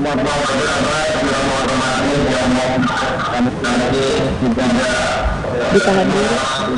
Ditahan dulu.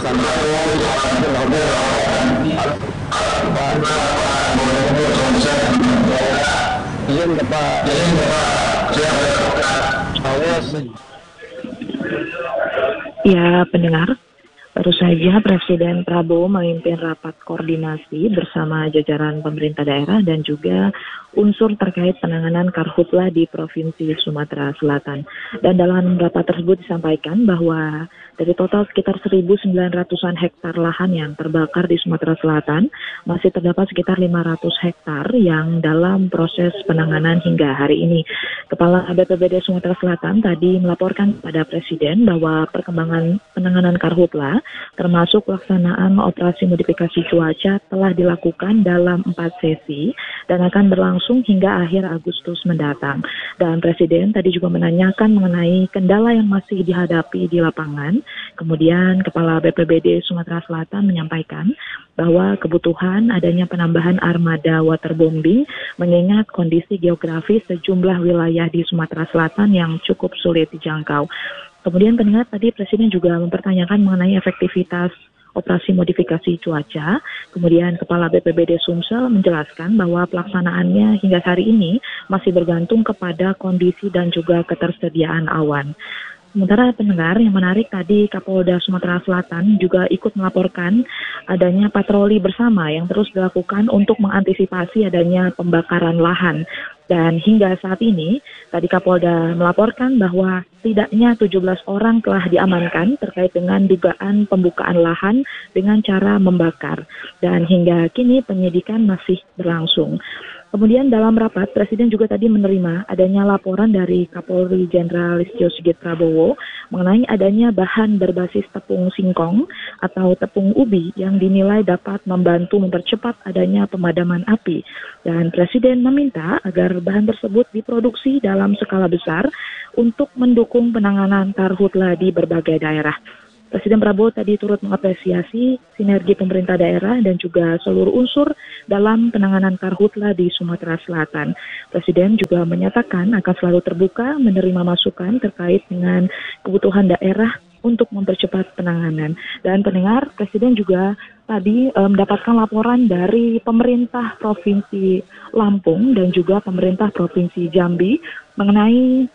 Ya, pendengar, baru saja Presiden Prabowo memimpin rapat koordinasi bersama jajaran pemerintah daerah dan juga unsur terkait penanganan karhutlah di Provinsi Sumatera Selatan. Dan dalam rapat tersebut disampaikan bahwa dari total sekitar 1.900-an hektar lahan yang terbakar di Sumatera Selatan, masih terdapat sekitar 500 hektar yang dalam proses penanganan hingga hari ini. Kepala BPBD Sumatera Selatan tadi melaporkan pada Presiden bahwa perkembangan penanganan karhutlah termasuk pelaksanaan operasi modifikasi cuaca telah dilakukan dalam 4 sesi dan akan berlangsung hingga akhir Agustus mendatang. Dan Presiden tadi juga menanyakan mengenai kendala yang masih dihadapi di lapangan. Kemudian Kepala BPBD Sumatera Selatan menyampaikan bahwa kebutuhan adanya penambahan armada waterbombing mengingat kondisi geografis sejumlah wilayah di Sumatera Selatan yang cukup sulit dijangkau. Kemudian pendengar tadi Presiden juga mempertanyakan mengenai efektivitas operasi modifikasi cuaca. Kemudian Kepala BPBD Sumsel menjelaskan bahwa pelaksanaannya hingga hari ini masih bergantung kepada kondisi dan juga ketersediaan awan. Sementara pendengar yang menarik tadi Kapolda Sumatera Selatan juga ikut melaporkan adanya patroli bersama yang terus dilakukan untuk mengantisipasi adanya pembakaran lahan. Dan hingga saat ini tadi Kapolda melaporkan bahwa setidaknya 17 orang telah diamankan terkait dengan dugaan pembukaan lahan dengan cara membakar. Dan hingga kini penyidikan masih berlangsung. Kemudian dalam rapat, Presiden juga tadi menerima adanya laporan dari Kapolri Jenderal Listio Sigit Prabowo mengenai adanya bahan berbasis tepung singkong atau tepung ubi yang dinilai dapat membantu mempercepat adanya pemadaman api. Dan Presiden meminta agar bahan tersebut diproduksi dalam skala besar untuk mendukung penanganan karhutlah di berbagai daerah. Presiden Prabowo tadi turut mengapresiasi sinergi pemerintah daerah dan juga seluruh unsur dalam penanganan karhutlah di Sumatera Selatan. Presiden juga menyatakan akan selalu terbuka menerima masukan terkait dengan kebutuhan daerah untuk mempercepat penanganan. Dan pendengar, Presiden juga tadi mendapatkan laporan dari pemerintah Provinsi Lampung dan juga pemerintah Provinsi Jambi mengenai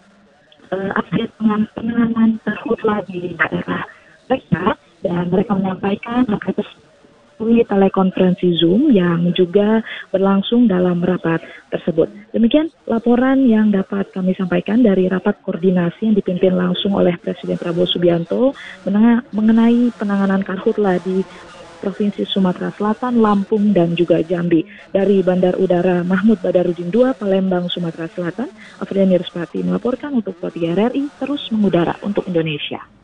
update penanganan karhutlah di daerah mereka, dan mereka menyampaikan update melalui telekonferensi Zoom yang juga berlangsung dalam rapat tersebut. Demikian laporan yang dapat kami sampaikan dari rapat koordinasi yang dipimpin langsung oleh Presiden Prabowo Subianto mengenai penanganan karhutlah di Provinsi Sumatera Selatan, Lampung, dan juga Jambi. Dari Bandar Udara Mahmud Badarudin II, Palembang, Sumatera Selatan, Afriani Ruspati melaporkan untuk RRI terus mengudara untuk Indonesia.